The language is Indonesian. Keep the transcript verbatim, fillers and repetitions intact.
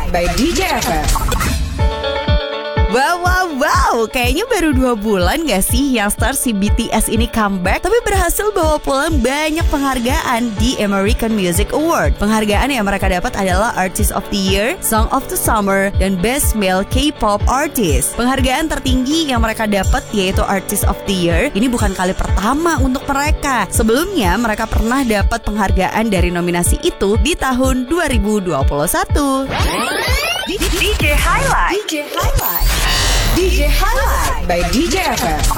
by D J F M. Wow, wow, wow, kayaknya baru dua bulan gak sih yang star si B T S ini comeback, tapi berhasil bawa pulang banyak penghargaan di American Music Award. Penghargaan yang mereka dapat adalah Artist of the Year, Song of the Summer, dan Best Male K-pop Artist. Penghargaan tertinggi yang mereka dapat yaitu Artist of the Year. Ini bukan kali pertama untuk mereka. Sebelumnya mereka pernah dapat penghargaan dari nominasi itu di tahun dua ribu dua puluh satu. D J Highlight. D J Highlight. D J Highlight by D J F M.